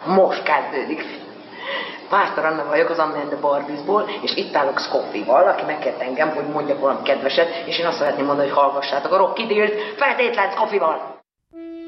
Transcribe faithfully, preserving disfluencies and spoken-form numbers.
Most kezdődik. Pásztor Anna vagyok az Anna and the Barbiesból, és itt állok Scoffival, aki megkért engem, hogy mondjak valami kedveset, és én azt szeretném mondani, hogy hallgassátok a Rocky Dealt feltétlen Scoffival!